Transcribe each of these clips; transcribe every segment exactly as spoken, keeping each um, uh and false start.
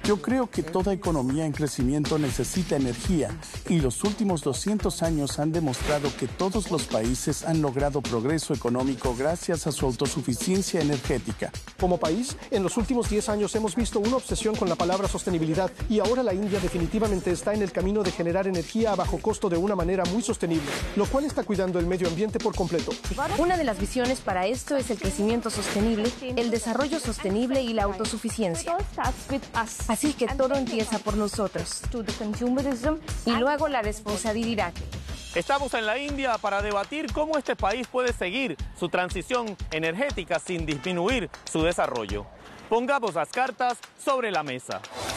Yo creo que toda economía en crecimiento necesita energía y los últimos doscientos años han demostrado que todos los países han logrado progreso económico gracias a su autosuficiencia energética. Como país, en los últimos diez años hemos visto una obsesión con la palabra sostenibilidad y ahora la India definitivamente está en el camino de generar energía a bajo costo de una manera muy sostenible, lo cual está cuidando el medio ambiente por completo. Una de las visiones para esto es el crecimiento sostenible, el desarrollo sostenible y la autosuficiencia. Así que todo empieza por nosotros. Y luego la responsabilidad. Estamos en la India para debatir cómo este país puede seguir su transición energética sin disminuir su desarrollo. Pongamos las cartas sobre la mesa.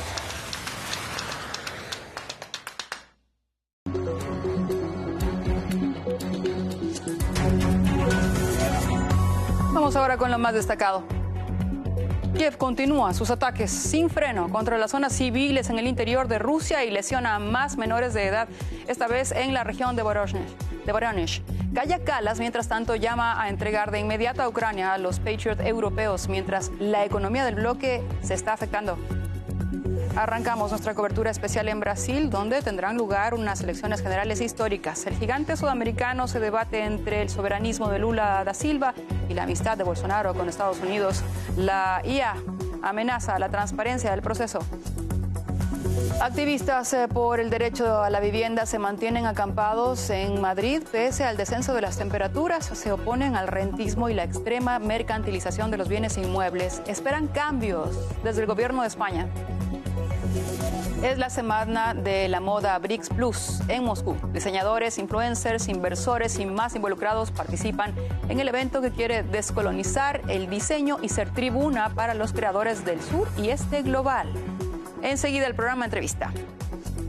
Vamos ahora con lo más destacado. Kiev continúa sus ataques sin freno contra las zonas civiles en el interior de Rusia y lesiona a más menores de edad, esta vez en la región de Voronezh. De Voronezh. Kaja Kallas, mientras tanto, llama a entregar de inmediato a Ucrania a los Patriot europeos, mientras la economía del bloque se está afectando. Arrancamos nuestra cobertura especial en Brasil, donde tendrán lugar unas elecciones generales históricas. El gigante sudamericano se debate entre el soberanismo de Lula da Silva y la amistad de Bolsonaro con Estados Unidos. La I A amenaza la transparencia del proceso. Activistas por el derecho a la vivienda se mantienen acampados en Madrid pese al descenso de las temperaturas. Se oponen al rentismo y la extrema mercantilización de los bienes inmuebles. Esperan cambios desde el gobierno de España. Es la semana de la moda BRICS Plus en Moscú. Diseñadores, influencers, inversores y más involucrados participan en el evento que quiere descolonizar el diseño y ser tribuna para los creadores del sur y este global. Enseguida el programa Entrevista.